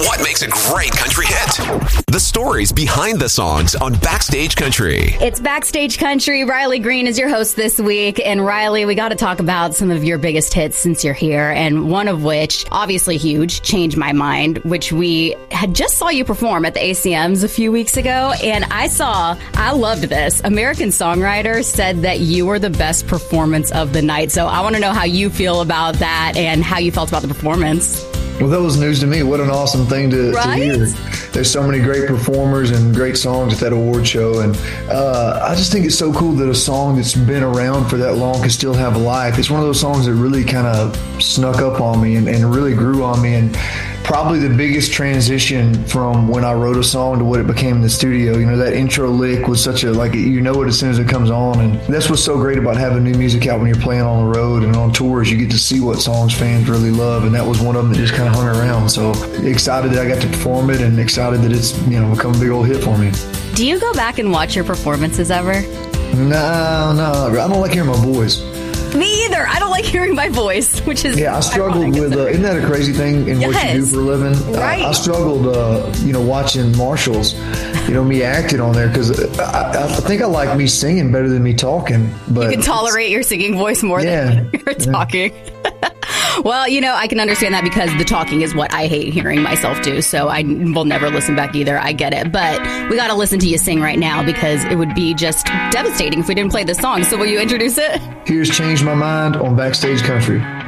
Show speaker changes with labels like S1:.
S1: What makes a great country hit? The stories behind the songs on Backstage Country.
S2: It's Backstage Country. Riley Green is your host this week. And Riley, we got to talk about some of your biggest hits since you're here. And one of which, obviously huge, Change My Mind, which we had just saw you perform at the ACMs a few weeks ago. And I loved this. American Songwriter said that you were the best performance of the night. So I want to know how you feel about that and how you felt about the performance.
S3: Well, that was news to me. What an awesome thing to hear. There's so many great performers and great songs at that award show. And I just think it's so cool that a song that's been around for that long can still have a life. It's one of those songs that really kind of snuck up on me and really grew on me. And probably the biggest transition from when I wrote a song to what it became in the studio. You know, that intro lick was such a, you know it as soon as it comes on. And that's what's so great about having new music out when you're playing on the road and on tours. You get to see what songs fans really love. And that was one of them that just kind of hung around. So excited that I got to perform it and excited that it's, become a big old hit for me.
S2: Do you go back and watch your performances ever?
S3: No, I don't like hearing my voice.
S2: Me either. I don't like hearing my voice, which is
S3: I struggled with. Isn't that a crazy thing in what you do for a living?
S2: Right.
S3: I struggled, watching Marshalls. Me acting on there because I think I like me singing better than me talking. But
S2: you can tolerate your singing voice more than your talking. Well, I can understand that because the talking is what I hate hearing myself do. So I will never listen back either. I get it. But we got to listen to you sing right now because it would be just devastating if we didn't play this song. So will you introduce it?
S3: Here's Change My Mind on Backstage Country.